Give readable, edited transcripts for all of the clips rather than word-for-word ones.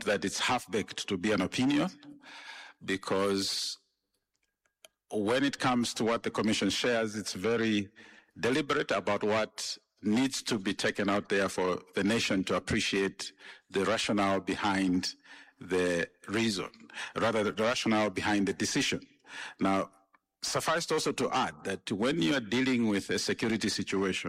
that it's half-baked to be an opinion, because when it comes to what the Commission shares, it's very deliberate about what needs to be taken out there for the nation to appreciate the rationale behind the reason, rather the rationale behind the decision. Now, suffice also to add that when you are dealing with a security situation,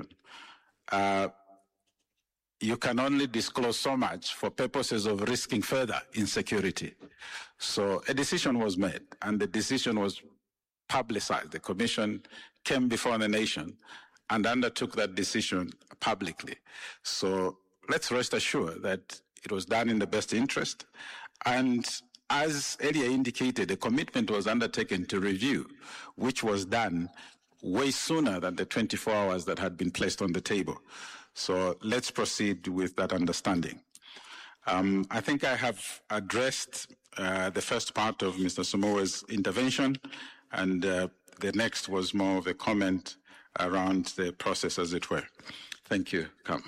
you can only disclose so much for purposes of risking further insecurity. So a decision was made, and the decision was publicized. The Commission came before the nation and undertook that decision publicly. So let's rest assured that it was done in the best interest. And as earlier indicated, a commitment was undertaken to review, which was done way sooner than the 24 hours that had been placed on the table. So let's proceed with that understanding. I think I have addressed the first part of Mr. Somowa's intervention, and the next was more of a comment around the process, as it were. Thank you. Come.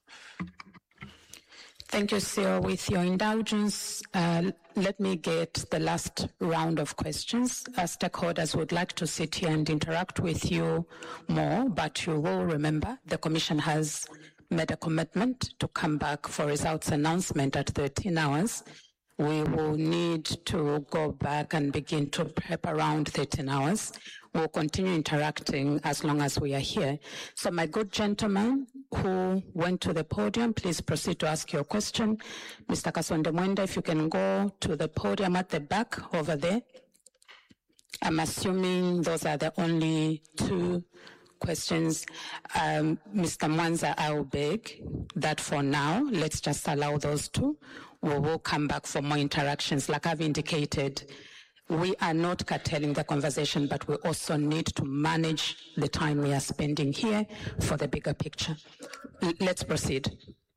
Thank you, Sir. With your indulgence, let me get the last round of questions. Stakeholders would like to sit here and interact with you more, but you will remember the Commission has made a commitment to come back for results announcement at 13 hours. We will need to go back and begin to prep around 13 hours. We'll continue interacting as long as we are here. So my good gentleman who went to the podium, please proceed to ask your question. Mr. Kasonde Mwenda, if you can go to the podium at the back over there. I'm assuming those are the only two questions. Mr. Mwanza, I'll beg that for now, let's just allow those two. We will come back for more interactions. Like I've indicated, we are not curtailing the conversation, but we also need to manage the time we are spending here for the bigger picture. Let's proceed.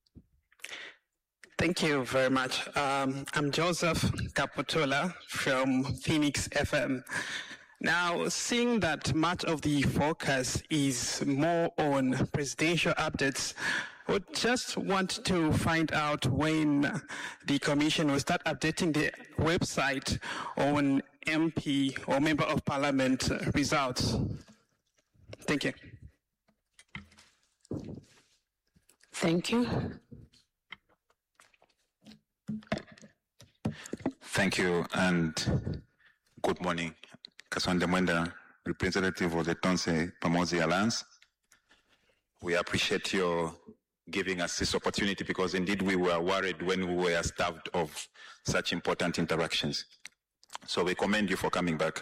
Thank you very much. I'm Joseph Kaputula from Phoenix FM. Now, seeing that much of the focus is more on presidential updates, I would just want to find out when the Commission will start updating the website on MP or Member of Parliament results. Thank you. Thank you. Thank you, and good morning. Kasonde Mwenda, representative of the Tonse Pamozi Alliance. We appreciate your giving us this opportunity, because indeed we were worried when we were starved of such important interactions. So we commend you for coming back.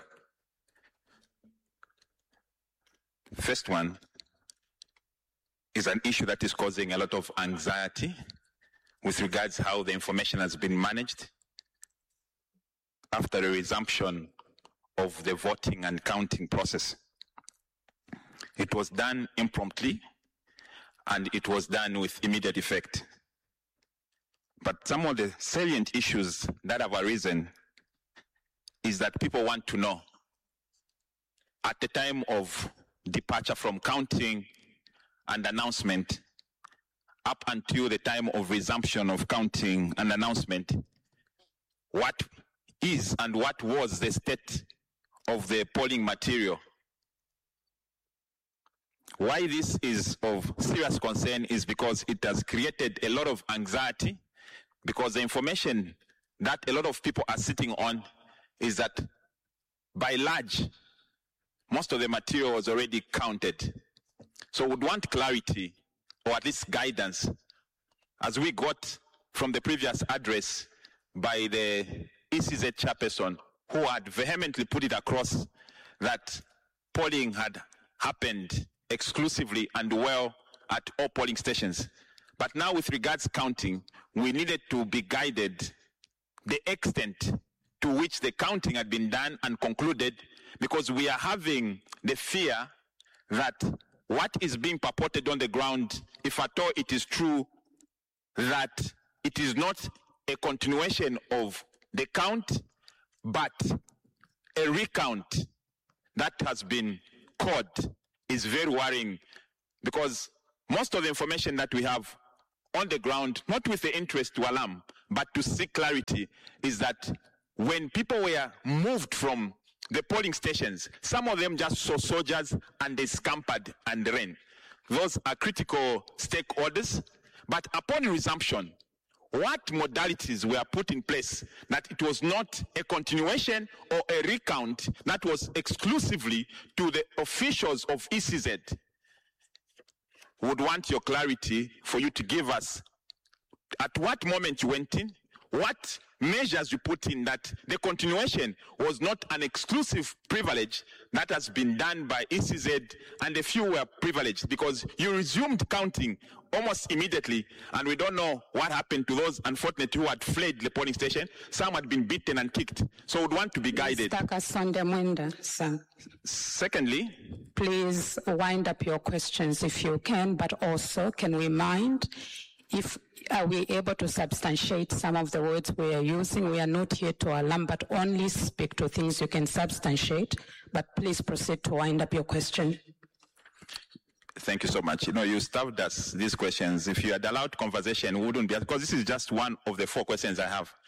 First one is an issue that is causing a lot of anxiety with regards how the information has been managed after the resumption of the voting and counting process. It was done impromptu, and it was done with immediate effect. But some of the salient issues that have arisen is that people want to know, at the time of departure from counting and announcement, up until the time of resumption of counting and announcement, what is and what was the state of the polling material. Why this is of serious concern is because it has created a lot of anxiety, because the information that a lot of people are sitting on is that by large, most of the material was already counted. So we'd want clarity, or at least guidance, as we got from the previous address by the ECZ chairperson, who had vehemently put it across that polling had happened exclusively and well at all polling stations. But now with regards counting, we needed to be guided the extent to which the counting had been done and concluded, because we are having the fear that what is being purported on the ground, if at all it is true, that it is not a continuation of the count, but a recount that has been caught, is very worrying, because most of the information that we have on the ground, not with the interest to alarm, but to seek clarity, is that when people were moved from the polling stations, some of them just saw soldiers and they scampered and ran. Those are critical stakeholders. But upon resumption, what modalities were put in place that it was not a continuation or a recount that was exclusively to the officials of ECZ? Would want your clarity for you to give us at what moment you went in, what measures you put in, that the continuation was not an exclusive privilege that has been done by ECZ and a few were privileged, because you resumed counting almost immediately and we don't know what happened to those unfortunate who had fled the polling station. Some had been beaten and kicked. So we'd want to be guided. Mr. Kasonde Mwenda, sir. Secondly, please wind up your questions if you can, but also can we mind if are we able to substantiate some of the words we are using? We are not here to alarm, but only speak to things you can substantiate. But please proceed to wind up your question. Thank you so much. You know, you stuffed us these questions. If you had allowed conversation, we wouldn't be, because this is just one of the 4 questions I have.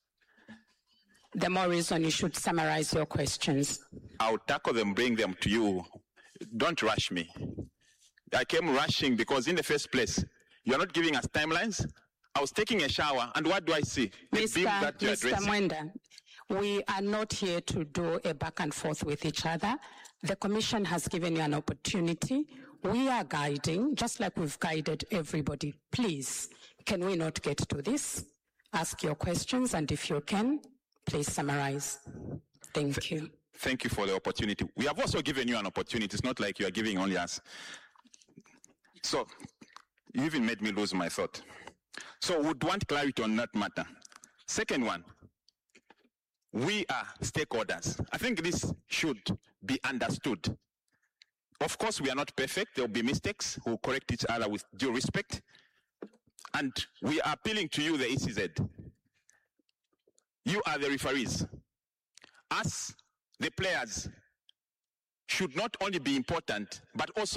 The more reason you should summarize your questions. I'll tackle them, bring them to you. Don't rush me. I came rushing because in the first place, you're not giving us timelines. I was taking a shower, and what do I see? Mr. Mwenda, we are not here to do a back and forth with each other. The Commission has given you an opportunity. We are guiding, just like we've guided everybody. Please, can we not get to this? Ask your questions, and if you can, please summarize. Thank you. Thank you for the opportunity. We have also given you an opportunity. It's not like you are giving only us. So, you even made me lose my thought. So we'd want clarity on that matter. Second one, we are stakeholders. I think this should be understood. Of course, we are not perfect. There will be mistakes. We'll correct each other with due respect. And we are appealing to you, the ECZ. You are the referees. Us, the players, should not only be important, but also